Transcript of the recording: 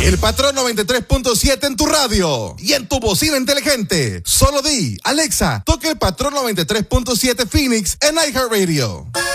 El Patrón 93.7 en tu radio y en tu bocina inteligente. Solo di, Alexa, toca el Patrón 93.7 Phoenix en iHeartRadio.